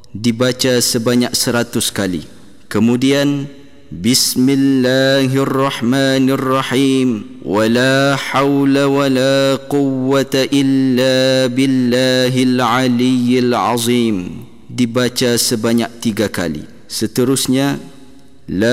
dibaca sebanyak 100 kali. Kemudian Bismillahirrahmanirrahim. Wala hawla wala quwwata illa billahil aliyyil azim, dibaca sebanyak 3 kali. Seterusnya